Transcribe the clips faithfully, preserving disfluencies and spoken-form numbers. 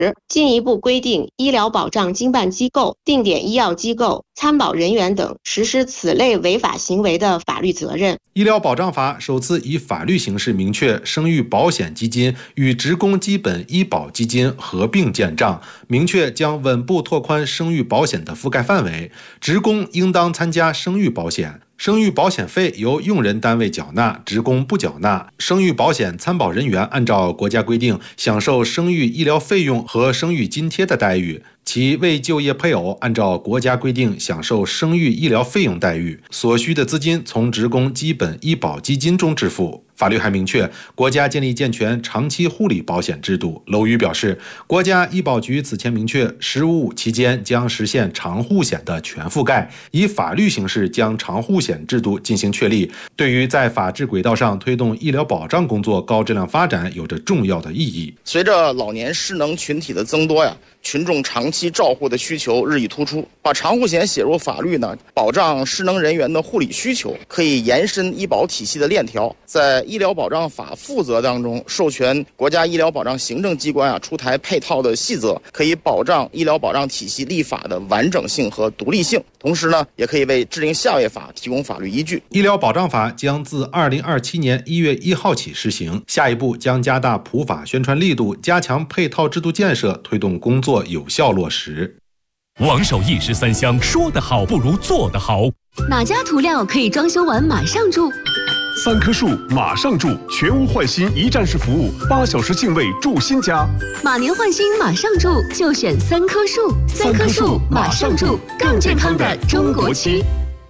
进一步规定医疗保障经办机构、定点医药机构、参保人员等实施此类违法行为的法律责任。 医疗保障法首次以法律形式明确生育保险基金与职工基本医保基金合并建账，明确将稳步拓宽生育保险的覆盖范围，职工应当参加生育保险。生育保险费由用人单位缴纳，职工不缴纳。生育保险参保人员按照国家规定享受生育医疗费用和生育津贴的待遇，其未就业配偶按照国家规定享受生育医疗费用待遇，所需的资金从职工基本医保基金中支付。法律还明确，国家建立健全长期护理保险制度。楼宇表示，国家医保局此前明确，“十五五”期间将实现长护险的全覆盖，以法律形式将长护险制度进行确立，对于在法治轨道上推动医疗保障工作高质量发展有着重要的意义。 随着老年失能群体的增多呀，群众长期照护的需求日益突出，把长护险写入法律呢，保障失能人员的护理需求，可以延伸医保体系的链条。在医疗保障法负责当中，授权国家医疗保障行政机关啊出台配套的细则，可以保障医疗保障体系立法的完整性和独立性，同时呢，也可以为制定下位法提供法律依据。 医疗保障法将自二零二七年一月一号起施行，下一步将加大普法宣传力度，加强配套制度建设，推动工作有效落实。 王守义十三香，说得好不如做得好。 哪家涂料可以装修完马上住？ 三棵树马上住，全屋换新一站式服务，八小时净位住新家。 马年换新马上住，就选三棵树。三棵树马上住，更健康的中国区。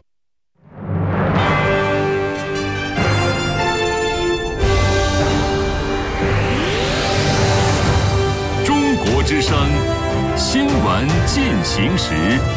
中国之声新闻进行时。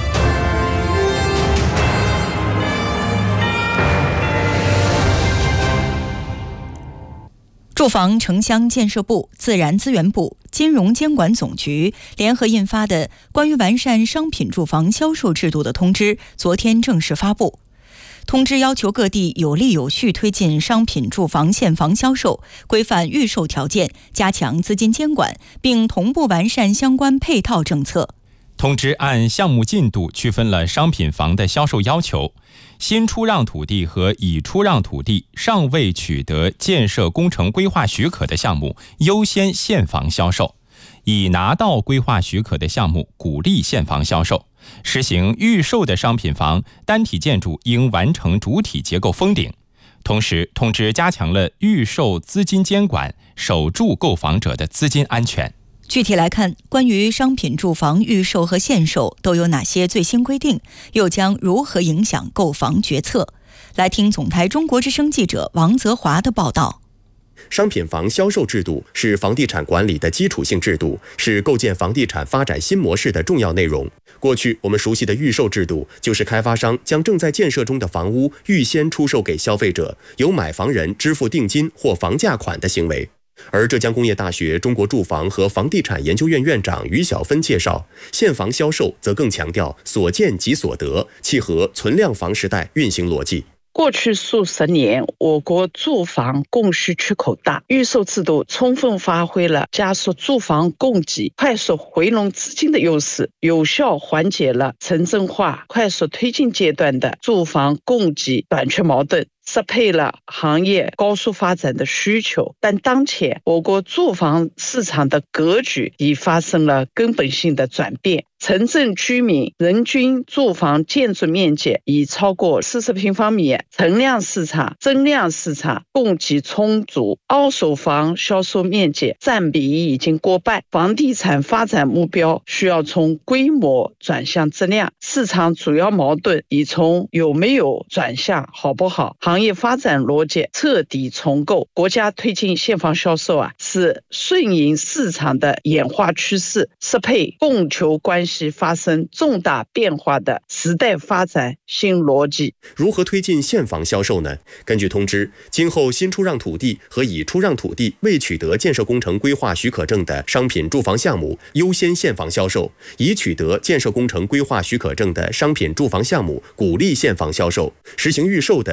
住房城乡建设部、自然资源部、金融监管总局联合印发的关于完善商品住房销售制度的通知昨天正式发布。通知要求各地有力有序推进商品住房现房销售，规范预售条件，加强资金监管，并同步完善相关配套政策。 通知按项目进度区分了商品房的销售要求，新出让土地和已出让土地尚未取得建设工程规划许可的项目优先现房销售，已拿到规划许可的项目鼓励现房销售。实行预售的商品房单体建筑应完成主体结构封顶。同时，通知加强了预售资金监管，守住购房者的资金安全。 具体来看，关于商品住房预售和限售都有哪些最新规定，又将如何影响购房决策？来听总台中国之声记者王泽华的报道。 商品房销售制度是房地产管理的基础性制度，是构建房地产发展新模式的重要内容。过去我们熟悉的预售制度，就是开发商将正在建设中的房屋预先出售给消费者，由买房人支付定金或房价款的行为。而浙江工业大学中国住房和房地产研究院院长于晓芬介绍，现房销售则更强调所见即所得，契合存量房时代运行逻辑。 过去数十年，我国住房供需缺口大，预售制度充分发挥了加速住房供给、快速回笼资金的优势，有效缓解了城镇化快速推进阶段的住房供给短缺矛盾，适配了行业高速发展的需求。但当前我国住房市场的格局已发生了根本性的转变，城镇居民人均住房建筑面积已超过四十平方米，存量市场、增量市场供给充足，二手房销售面积占比已经过半。房地产发展目标需要从规模转向质量，市场主要矛盾已从有没有转向好不好，行业发展逻辑彻底重构。国家推进现房销售啊，是顺应市场的演化趋势，适配供求关系发生重大变化的时代发展新逻辑。 如何推进现房销售呢？根据通知，今后新出让土地和已出让土地未取得建设工程规划许可证的商品住房项目优先现房销售，已取得建设工程规划许可证的商品住房项目鼓励现房销售。实行预售的应完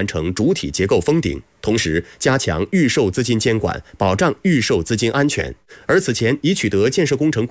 完成主体结构封顶，同时加强预售资金监管，保障预售资金安全。而此前已取得建设工程